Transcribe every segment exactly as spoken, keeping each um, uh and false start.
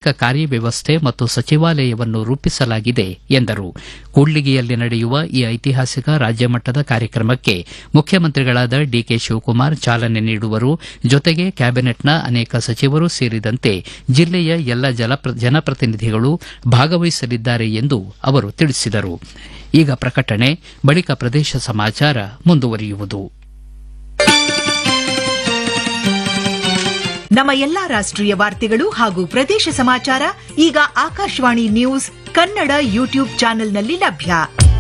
ಪ್ರತ್ಯೇಕ ಕಾರ್ಯವ್ಯವಸ್ಥೆ ಮತ್ತು ಸಚಿವಾಲಯವನ್ನು ರೂಪಿಸಲಾಗಿದೆ ಎಂದರು. ಕೂಡ್ಲಿಗಿಯಲ್ಲಿ ನಡೆಯುವ ಈ ಐತಿಹಾಸಿಕ ರಾಜ್ಯಮಟ್ಟದ ಕಾರ್ಯಕ್ರಮಕ್ಕೆ ಮುಖ್ಯಮಂತ್ರಿಗಳಾದ ಡಿಕೆ ಶಿವಕುಮಾರ್ ಚಾಲನೆ ನೀಡುವರು. ಜೊತೆಗೆ ಕ್ಯಾಬಿನೆಟ್ನ ಅನೇಕ ಸಚಿವರು ಸೇರಿದಂತೆ ಜಿಲ್ಲೆಯ ಎಲ್ಲ ಜನಪ್ರತಿನಿಧಿಗಳು ಭಾಗವಹಿಸಲಿದ್ದಾರೆ ಎಂದು ಅವರು ತಿಳಿಸಿದರು. ಈಗ ಪ್ರಕಟಣೆ, ಬಳಿಕ ಪ್ರದೇಶ ಸಮಾಚಾರ ಮುಂದುವರಿಯುವುದು. ನಮ್ಮ ಎಲ್ಲಾ ರಾಷ್ಟ್ರೀಯ ವಾರ್ತೆಗಳು ಹಾಗೂ ಪ್ರದೇಶ ಸಮಾಚಾರ ಈಗ ಆಕಾಶವಾಣಿ ನ್ಯೂಸ್ ಕನ್ನಡ ಯೂಟ್ಯೂಬ್ ಚಾನೆಲ್ನಲ್ಲಿ ಲಭ್ಯ.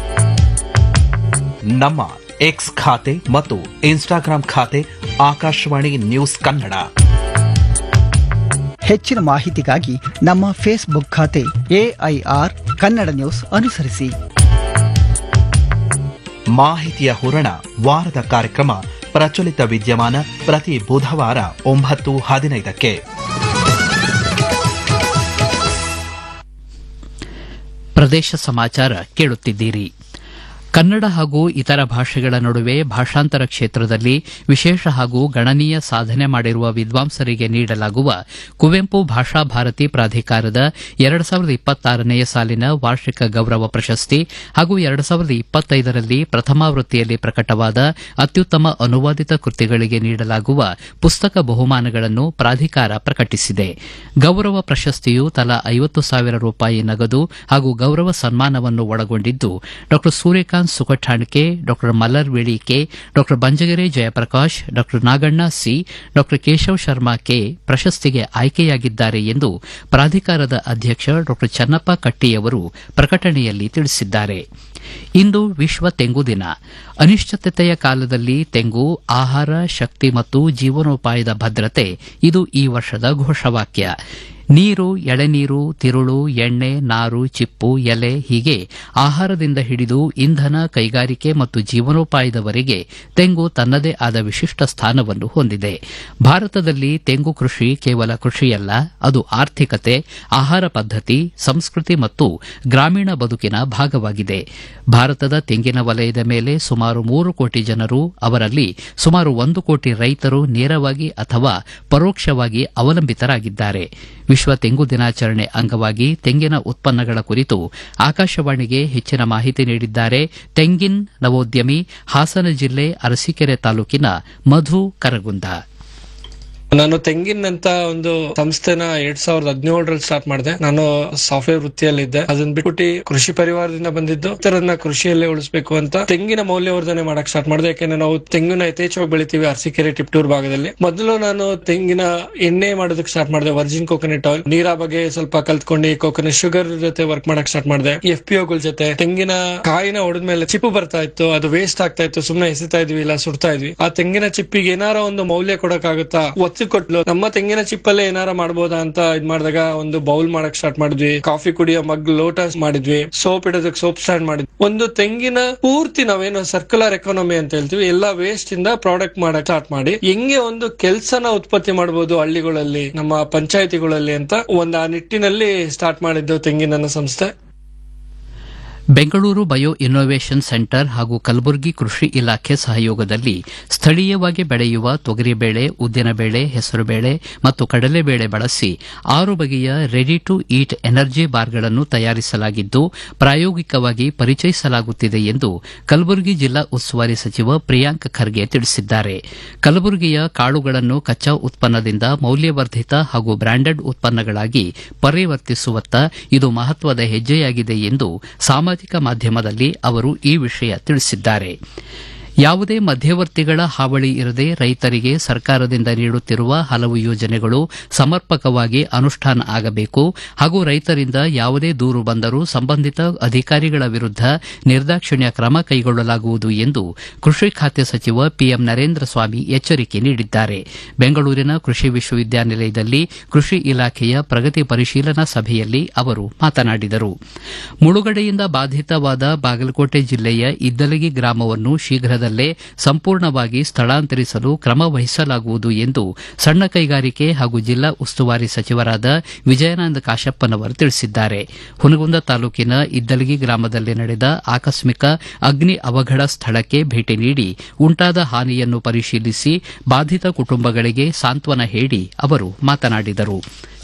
ನಮ್ಮ ಎಕ್ಸ್ ಖಾತೆ ಮತ್ತು ಇನ್ಸ್ಟಾಗ್ರಾಂ ಖಾತೆ ಆಕಾಶವಾಣಿ ನ್ಯೂಸ್ ಕನ್ನಡ. ಹೆಚ್ಚಿನ ಮಾಹಿತಿಗಾಗಿ ನಮ್ಮ ಫೇಸ್ಬುಕ್ ಖಾತೆ ಎಐಆರ್ ಕನ್ನಡ ನ್ಯೂಸ್ ಅನುಸರಿಸಿ. ಮಾಹಿತಿಯ ಹೂರಣ ವಾರದ ಕಾರ್ಯಕ್ರಮ ಪ್ರಚಲಿತ ವಿದ್ಯಮಾನ ಪ್ರತಿ ಬುಧವಾರ ಒಂಬತ್ತು ಹದಿನೈದಕ್ಕೆ. ಪ್ರದೇಶ ಸಮಾಚಾರ ಕೇಳುತ್ತಿದ್ದೀರಿ. ಕನ್ನಡ ಹಾಗೂ ಇತರ ಭಾಷೆಗಳ ನಡುವೆ ಭಾಷಾಂತರ ಕ್ಷೇತ್ರದಲ್ಲಿ ವಿಶೇಷ ಹಾಗೂ ಗಣನೀಯ ಸಾಧನೆ ಮಾಡಿರುವ ವಿದ್ವಾಂಸರಿಗೆ ನೀಡಲಾಗುವ ಕುವೆಂಪು ಭಾಷಾ ಭಾರತಿ ಪ್ರಾಧಿಕಾರದ ಎರಡು ಸಾವಿರದ ಇಪ್ಪತ್ತಾರನೆಯ ಸಾಲಿನ ವಾರ್ಷಿಕ ಗೌರವ ಪ್ರಶಸ್ತಿ ಹಾಗೂ ಎರಡು ಸಾವಿರದ ಇಪ್ಪತ್ತೈದರಲ್ಲಿ ಪ್ರಥಮಾವೃತ್ತಿಯಲ್ಲಿ ಪ್ರಕಟವಾದ ಅತ್ಯುತ್ತಮ ಅನುವಾದಿತ ಕೃತಿಗಳಿಗೆ ನೀಡಲಾಗುವ ಪುಸ್ತಕ ಬಹುಮಾನಗಳನ್ನು ಪ್ರಾಧಿಕಾರ ಪ್ರಕಟಿಸಿದೆ. ಗೌರವ ಪ್ರಶಸ್ತಿಯು ತಲಾ ಐವತ್ತು ಸಾವಿರ ರೂಪಾಯಿ ನಗದು ಹಾಗೂ ಗೌರವ ಸನ್ಮಾನವನ್ನು ಒಳಗೊಂಡಿದ್ದು ಡಾ ಸೂರ್ಯಕಾಂತ್ ಸುಕಠಾಣ್ಕೆ, ಡಾ ಮಲ್ಲರ್ ವೇಳಿಕೆ, ಡಾ ಬಂಜಗೆರೆ ಜಯಪ್ರಕಾಶ್, ಡಾ ನಾಗಣ್ಣ ಸಿ, ಡಾ ಕೇಶವ್ ಶರ್ಮಾ ಕೆ ಪ್ರಶಸ್ತಿಗೆ ಆಯ್ಕೆಯಾಗಿದ್ದಾರೆ ಎಂದು ಪ್ರಾಧಿಕಾರದ ಅಧ್ಯಕ್ಷ ಡಾ ಚನ್ನಪ್ಪ ಕಟ್ಟಿಯವರು ಪ್ರಕಟಣೆಯಲ್ಲಿ ತಿಳಿಸಿದ್ದಾರೆ. ಇಂದು ವಿಶ್ವ ತೆಂಗು ದಿನ. ಅನಿಶ್ಚಿತತೆಯ ಕಾಲದಲ್ಲಿ ತೆಂಗು ಆಹಾರ, ಶಕ್ತಿ ಮತ್ತು ಜೀವನೋಪಾಯದ ಭದ್ರತೆ ಇದು ಈ ವರ್ಷದ ಘೋಷವಾಕ್ಯ. ನೀರು, ಎಳೆನೀರು, ತಿರುಳು, ಎಣ್ಣೆ, ನಾರು, ಚಿಪ್ಪು, ಎಲೆ ಹೀಗೆ ಆಹಾರದಿಂದ ಹಿಡಿದು ಇಂಧನ, ಕೈಗಾರಿಕೆ ಮತ್ತು ಜೀವನೋಪಾಯದವರೆಗೆ ತೆಂಗು ತನ್ನದೇ ಆದ ವಿಶಿಷ್ಟ ಸ್ಥಾನವನ್ನು ಹೊಂದಿದೆ. ಭಾರತದಲ್ಲಿ ತೆಂಗು ಕೃಷಿ ಕೇವಲ ಕೃಷಿಯಲ್ಲ, ಅದು ಆರ್ಥಿಕತೆ, ಆಹಾರ ಪದ್ಧತಿ, ಸಂಸ್ಕೃತಿ ಮತ್ತು ಗ್ರಾಮೀಣ ಬದುಕಿನ ಭಾಗವಾಗಿದೆ. ಭಾರತದ ತೆಂಗಿನ ವಲಯದ ಮೇಲೆ ಸುಮಾರು ಮೂರು ಕೋಟಿ ಜನರು, ಅವರಲ್ಲಿ ಸುಮಾರು ಒಂದು ಕೋಟಿ ರೈತರು ನೇರವಾಗಿ ಅಥವಾ ಪರೋಕ್ಷವಾಗಿ ಅವಲಂಬಿತರಾಗಿದ್ದಾರೆ. ವಿಶ್ವ ತೆಂಗು ದಿನಾಚರಣೆ ಅಂಗವಾಗಿ ತೆಂಗಿನ ಉತ್ಪನ್ನಗಳ ಕುರಿತು ಆಕಾಶವಾಣಿಗೆ ಹೆಚ್ಚಿನ ಮಾಹಿತಿ ನೀಡಿದ್ದಾರೆ ತೆಂಗಿನ ನವೋದ್ಯಮಿ, ಹಾಸನ ಜಿಲ್ಲೆ ಅರಸೀಕೆರೆ ತಾಲೂಕಿನ ಮಧು ಕರಗುಂದ. ನಾನು ತೆಂಗಿನ್ ಅಂತ ಒಂದು ಸಂಸ್ಥೆನ ಎರಡ್ ಸಾವಿರದ ಹದಿನೇಳರಲ್ಲಿ ಸ್ಟಾರ್ಟ್ ಮಾಡಿದೆ. ನಾನು ಸಾಫ್ಟ್ವೇರ್ ವೃತ್ತಿಯಲ್ಲಿದ್ದೆ. ಅದನ್ನ ಬಿಟ್ಬಿಟ್ಟು ಕೃಷಿ ಪರಿವಾರದಿಂದ ಬಂದಿದ್ದು ಇತರನ್ನ ಕೃಷಿಯಲ್ಲೇ ಉಳಿಸಬೇಕು ಅಂತ ತೆಂಗಿನ ಮೌಲ್ಯವರ್ಧನೆ ಮಾಡಕ್ ಸ್ಟಾರ್ಟ್ ಮಾಡಿದೆ. ಯಾಕೆಂದ್ರೆ ನಾವು ತೆಂಗಿನ ಯಥೇಚ್ಛವಾಗಿ ಬೆಳಿತೀವಿ ಅರಸೀಕೆರೆ ಟಿಪ್ಟೂರ್ ಭಾಗದಲ್ಲಿ. ಮೊದಲು ನಾನು ತೆಂಗಿನ ಎಣ್ಣೆ ಮಾಡೋದಕ್ಕೆ ಸ್ಟಾರ್ಟ್ ಮಾಡಿದೆ, ವರ್ಜಿನ್ ಕೋಕೋನಟ್ ಆಯಿಲ್. ನೀರಾ ಬಗ್ಗೆ ಸ್ವಲ್ಪ ಕಲ್ತ್ಕೊಂಡು ಕೋಕೋನಟ್ ಶುಗರ್ ಜೊತೆ ವರ್ಕ್ ಮಾಡಕ್ ಸ್ಟಾರ್ಟ್ ಮಾಡಿದೆ. ಎಫ್ ಪಿ ಒಗಳ ಜೊತೆ ತೆಂಗಿನ ಕಾಯಿನ ಹೊಡೆದ್ಮೇಲೆ ಚಿಪ್ಪು ಬರ್ತಾ ಇತ್ತು, ಅದು ವೇಸ್ಟ್ ಆಗ್ತಾ ಇತ್ತು, ಸುಮ್ನೆ ಎಸಿತಾ ಇದ್ವಿ, ಇಲ್ಲ ಸುಡ್ತಾ ಇದ್ವಿ. ಆ ತೆಂಗಿನ ಚಿಪ್ಪಿಗೆ ಏನಾರ ಒಂದು ಮೌಲ್ಯ ಕೊಡಕ್ಕಾಗುತ್ತಾ ಕೊಟ್ಲು ನಮ್ಮ ತೆಂಗಿನ ಚಿಪ್ಪಲ್ಲೇ ಏನಾರ ಮಾಡ್ಬೋದಾ ಅಂತ ಇದ್ ಮಾಡಿದಾಗ ಒಂದು ಬೌಲ್ ಮಾಡಕ್ ಸ್ಟಾರ್ಟ್ ಮಾಡಿದ್ವಿ. ಕಾಫಿ ಕುಡಿಯೋ ಮಗ್ ಲೋಟ ಮಾಡಿದ್ವಿ. ಸೋಪ್ ಇಡೋದಕ್ಕೆ ಸೋಪ್ ಸ್ಟ್ಯಾಂಡ್ ಮಾಡಿದ್ವಿ. ಒಂದು ತೆಂಗಿನ ಪೂರ್ತಿ ನಾವೇನು ಸರ್ಕ್ಯುಲರ್ ಎಕಾನಮಿ ಅಂತ ಹೇಳ್ತೀವಿ, ಎಲ್ಲಾ ವೇಸ್ಟ್ ಇಂದ ಪ್ರಾಡಕ್ಟ್ ಮಾಡಕ್ ಸ್ಟಾರ್ಟ್ ಮಾಡಿ ಹೆಂಗೆ ಒಂದು ಕೆಲ್ಸನ ಉತ್ಪತ್ತಿ ಮಾಡಬಹುದು ಹಳ್ಳಿಗಳಲ್ಲಿ, ನಮ್ಮ ಪಂಚಾಯತಿಗಳಲ್ಲಿ ಅಂತ ಒಂದು ಆ ನಿಟ್ಟಿನಲ್ಲಿ ಸ್ಟಾರ್ಟ್ ಮಾಡಿದ್ದು ತೆಂಗಿನ ಸಂಸ್ಥೆ. ಬೆಂಗಳೂರು ಬಯೋ ಇನ್ನೋವೇಷನ್ ಸೆಂಟರ್ ಹಾಗೂ ಕಲಬುರಗಿ ಕೃಷಿ ಇಲಾಖೆ ಸಹಯೋಗದಲ್ಲಿ ಸ್ಥಳೀಯವಾಗಿ ಬೆಳೆಯುವ ತೊಗರಿಬೇಳೆ, ಉದ್ದಿನಬೇಳೆ, ಹೆಸರುಬೇಳೆ ಮತ್ತು ಕಡಲೆಬೇಳೆ ಬಳಸಿ ಆರು ಬಗೆಯ ರೆಡಿ ಟು ಈಟ್ ಎನರ್ಜಿ ಬಾರ್ಗಳನ್ನು ತಯಾರಿಸಲಾಗಿದ್ದು ಪ್ರಾಯೋಗಿಕವಾಗಿ ಪರಿಚಯಿಸಲಾಗುತ್ತಿದೆ ಎಂದು ಕಲಬುರಗಿ ಜಿಲ್ಲಾ ಉಸ್ತುವಾರಿ ಸಚಿವ ಪ್ರಿಯಾಂಕ್ ಖರ್ಗೆ ತಿಳಿಸಿದ್ದಾರೆ. ಕಲಬುರಗಿಯ ಕಾಳುಗಳನ್ನು ಕಚ್ಚಾ ಉತ್ಪನ್ನದಿಂದ ಮೌಲ್ಯವರ್ಧಿತ ಹಾಗೂ ಬ್ರಾಂಡೆಡ್ ಉತ್ಪನ್ನಗಳಾಗಿ ಪರಿವರ್ತಿಸುವತ್ತ ಇದು ಮಹತ್ವದ ಹೆಜ್ಜೆಯಾಗಿದೆ ಎಂದು ಸಾಮಾಜಿಕ ಮಾಧ್ಯಮದಲ್ಲಿ ಅವರು ಈ ವಿಷಯ ತಿಳಿಸಿದ್ದಾರೆ. ಯಾವುದೇ ಮಧ್ಯವರ್ತಿಗಳ ಹಾವಳಿ ಇರದೆ ರೈತರಿಗೆ ಸರ್ಕಾರದಿಂದ ನೀಡುತ್ತಿರುವ ಹಲವು ಯೋಜನೆಗಳು ಸಮರ್ಪಕವಾಗಿ ಅನುಷ್ಠಾನ ಆಗಬೇಕು ಹಾಗೂ ರೈತರಿಂದ ಯಾವುದೇ ದೂರು ಬಂದರೂ ಸಂಬಂಧಿತ ಅಧಿಕಾರಿಗಳ ವಿರುದ್ಧ ನಿರ್ದಾಕ್ಷಿಣ್ಯ ಕ್ರಮ ಕೈಗೊಳ್ಳಲಾಗುವುದು ಎಂದು ಕೃಷಿ ಖಾತೆ ಸಚಿವ ಪಿಎಂ ನರೇಂದ್ರ ಸ್ವಾಮಿ ಎಚ್ಚರಿಕೆ ನೀಡಿದ್ದಾರೆ. ಬೆಂಗಳೂರಿನ ಕೃಷಿ ವಿಶ್ವವಿದ್ಯಾನಿಲಯದಲ್ಲಿ ಕೃಷಿ ಇಲಾಖೆಯ ಪ್ರಗತಿ ಪರಿಶೀಲನಾ ಸಭೆಯಲ್ಲಿ ಅವರು ಮಾತನಾಡಿದರು. ಮುಳುಗಡೆಯಿಂದ ಬಾಧಿತವಾದ ಬಾಗಲಕೋಟೆ ಜಿಲ್ಲೆಯ ಇದ್ದಲಗಿ ಗ್ರಾಮವನ್ನು ಶೀಘ್ರದಲ್ಲೇ ಸಂಪೂರ್ಣವಾಗಿ ಸ್ಥಳಾಂತರಿಸಲು ಕ್ರಮ ವಹಿಸಲಾಗುವುದು ಎಂದು ಸಣ್ಣ ಕೈಗಾರಿಕೆ ಹಾಗೂ ಜಿಲ್ಲಾ ಉಸ್ತುವಾರಿ ಸಚಿವರಾದ ವಿಜಯಾನಂದ ಕಾಶಪ್ಪನವರು ತಿಳಿಸಿದ್ದಾರೆ. ಹುನಗುಂದ ತಾಲೂಕಿನ ಇದ್ದಲಗಿ ಗ್ರಾಮದಲ್ಲಿ ನಡೆದ ಆಕಸ್ಮಿಕ ಅಗ್ನಿ ಅವಘಡ ಸ್ಥಳಕ್ಕೆ ಭೇಟಿ ನೀಡಿ ಉಂಟಾದ ಹಾನಿಯನ್ನು ಪರಿಶೀಲಿಸಿ ಬಾಧಿತ ಕುಟುಂಬಗಳಿಗೆ ಸಾಂತ್ವನ ಹೇಳಿ ಅವರು ಮಾತನಾಡಿದರು.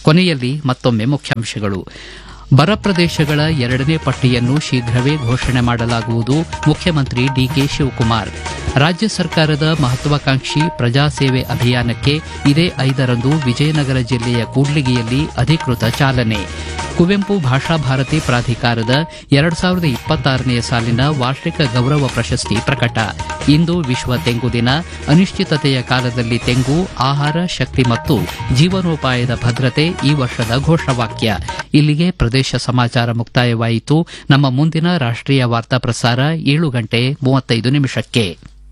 ಕೊನೆಯಲ್ಲಿ ಮತ್ತೊಮ್ಮೆ ಮುಖ್ಯಾಂಶಗಳು. ಬರ ಪ್ರದೇಶಗಳ ಎರಡನೇ ಪಟ್ಟಿಯನ್ನು ಶೀಘ್ರವೇ ಘೋಷಣೆ ಮಾಡಲಾಗುವುದು, ಮುಖ್ಯಮಂತ್ರಿ ಡಿಕೆ ಶಿವಕುಮಾರ್. ರಾಜ್ಯ ಸರ್ಕಾರದ ಮಹತ್ವಾಕಾಂಕ್ಷಿ ಪ್ರಜಾಸೇವೆ ಅಭಿಯಾನಕ್ಕೆ ಇದೇ ಐದರಂದು ವಿಜಯನಗರ ಜಿಲ್ಲೆಯ ಕೂಡ್ಲಿಗಿಯಲ್ಲಿ ಅಧಿಕೃತ ಚಾಲನೆ. ಕುವೆಂಪು ಭಾಷಾ ಭಾರತಿ ಪ್ರಾಧಿಕಾರದ ಎರಡು ಸಾವಿರದ ಇಪ್ಪತ್ತಾರನೇ ಸಾಲಿನ ವಾರ್ಷಿಕ ಗೌರವ ಪ್ರಶಸ್ತಿ ಪ್ರಕಟ. ಇಂದು ವಿಶ್ವ ತೆಂಗು ದಿನ. ಅನಿಶ್ಚಿತತೆಯ ಕಾಲದಲ್ಲಿ ತೆಂಗು ಆಹಾರ, ಶಕ್ತಿ ಮತ್ತು ಜೀವನೋಪಾಯದ ಭದ್ರತೆ ಈ ವರ್ಷದ ಘೋಷವಾಕ್ಯ. ಇಲ್ಲಿಗೆ ಪ್ರದೇಶ ಸಮಾಚಾರ ಮುಕ್ತಾಯವಾಯಿತು. ನಮ್ಮ ಮುಂದಿನ ರಾಷ್ಟೀಯ ವಾರ್ತಾ ಪ್ರಸಾರ ಏಳು ಗಂಟೆ ಮೂವತ್ತೈದು ನಿಮಿಷಕ್ಕೆ.